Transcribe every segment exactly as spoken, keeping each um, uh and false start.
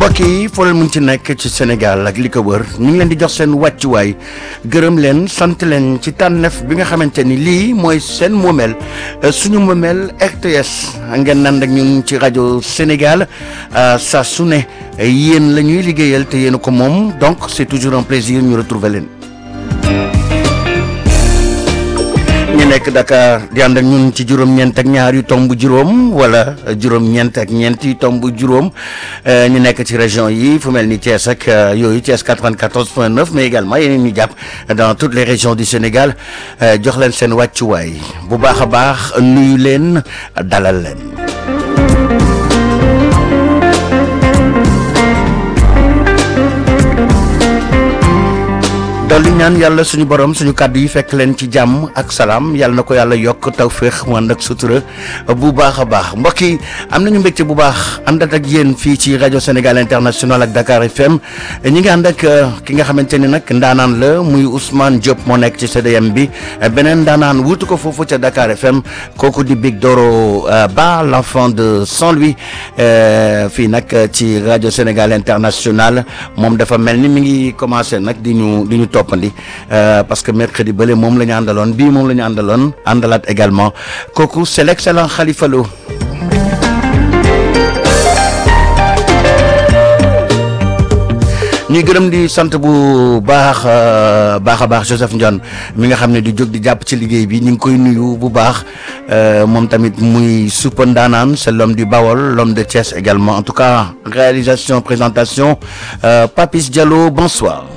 mbokk yi foo leen mun ci nekk ci Sénégal ak li ko wër ñu ngi leen di jox seen wàccuwaay gërëm leen sant leen ci tànneef bi nga xamante ni lii mooy seen moomeel suñu moomeel R T S ngeen naan ak ñun ci rajo Sénégal saa su ne yéen la ñuy liggéeyal te yéen ko moom donc c'est toujours un plaisir ñu retrouver leen. ñu nekk Dakar di ànd ak ñun ci juróom-ñeent ak ñaar yu tomb juróom wala juróom-ñeent ak ñeent yu tomb juróom ñu nekk ci région yi fu mel ni Thiès ak yooyu Thiès quatre-vingt-quatorze point neuf mais également yeneen ñu jàpp dans toutes les régions du Sénégal jox leen seen wàccuwaay bu baax a baax nuyu leen dalal leen. dolli ñaan yàlla suñu borom suñu kàddu yi fekk leen ci jàmm ak salaam yàlla na ko yàlla yokk tawféex mu ànd ak sutura bu baax a baax mbokk yi am nañu mbégte bu baax àndat ak yéen fii ci rajo Sénégal International ak Dakar F M ñi ngi ànd ak ki nga xamante ni nag ndaanaan la muy Ousmane Diop moo nekk ci C D M bi beneen ndaanaan wuutu ko foofu ca Dakar F M kooku di Big Doro Ba l'enfant de Saint-Louis fii nag ci rajo Sénégal International moom dafa mel ni mi ngi commencé nag di ñu di ñu toppandi parce que mercredi bële moom la ñu àndaloon bii moom la ñu àndaloon àndalaat également kooku c'est l'excellent Khalifa Lo. ñuy gërëm di sant bu baax baax a baax Joseph Ndione mi nga xam ne di jóg di jàpp ci liggéey bi ñu ngi koy nuyu bu baax moom tamit muy suppa ndaanaan c'est l'homme du Bawol l'homme de Thiès également en tout cas réalisation présentation Papis Diallo bonsoir.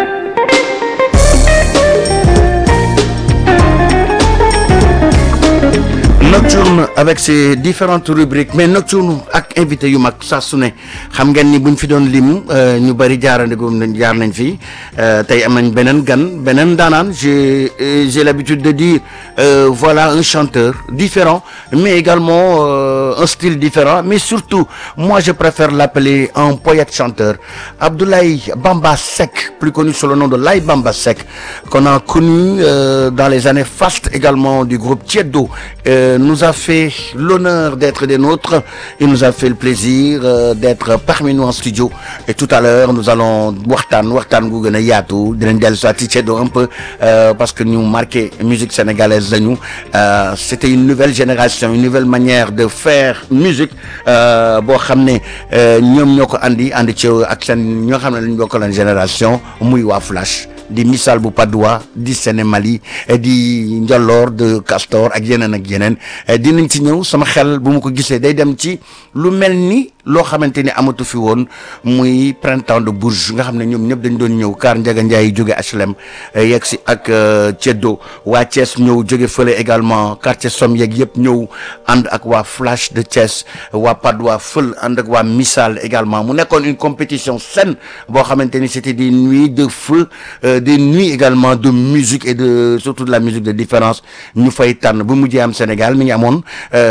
Nocturne avec ses différentes rubriques mais Nocturne ak invité yu mag saa su ne xam ngeen ni buñ fi doon lim ñu bëri jaarandegum nañ jaar nañ fi tey am nañ beneen gan beneen daanaan j'ai j'ai l'habitude de dire euh, voilà un chanteur différent mais également euh, un style différent mais surtout moi je préfère l'appeler un poète chanteur Abdoulaye Bamba Seck plus connu sous le nom de Laye Bamba Seck qu'on a connu euh, dans les années fastes également du groupe Tieddo euh, nous a fait l'honneur d'être des nôtres. Il nous a fait le plaisir euh, d'être parmi nous en studio. Et tout à l'heure, nous allons waxtaan waxtaan gu gën a yaatu dinañ dellu soit ci Tieddo un peu euh, parce que ñu marqué musique sénégalaise lañu. Euh, c'était une nouvelle génération, une nouvelle manière de faire musique boo xam ne ñoom ñoo ko andi andi ci ak seen ñoo xam ne lañ bokk leen génération muy waa Flash. di Missal bu Padoua di Sénémali di Njolloor de Castor ak yeneen ak yeneen dinañ ci ñëw sama xel bu ma ko gisee day dem ci lu mel ni loo xamante ni amatu fi woon muy printemps de Bourges nga xam ne ñoom ñëpp dañ doon ñëw Kaar Ndiaga Ndiaye jóge H L M yegg si ak Tieddo waa Thiès ñëw jóge fële également quartier Somme yeeg yëpp ñëw ànd ak waa Flash de Thiès waa Padoua fël ànd ak waa Missal également mu nekkoon une compétition saine boo xamante ni c'était des nuits de feu des nuits également de musique et de surtout de la musique de différence ñu fay tànn bu mujjee am Sénégal mi ngi amoon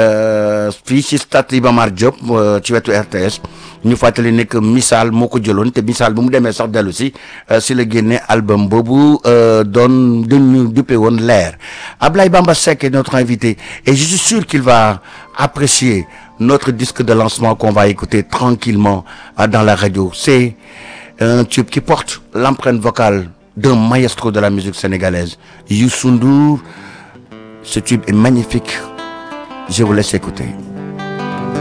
fii ci stade Iba Mar Diop ci wetu R T S ñu fàttali ne que Missal moo ko jëloon te Missal bu mu demee sax dellu si si la génne album boobu doon dañu duppe woon leer Ablaye Bamba Seck est notre invité et je suis sûr qu'il va apprécier notre disque de lancement qu'on va écouter tranquillement dans la radio. C'est un tube qui porte l'empreinte vocale d'un maestro de la musique sénégalaise, Youssou Ndour. Ce tube est magnifique. Je vous laisse écouter.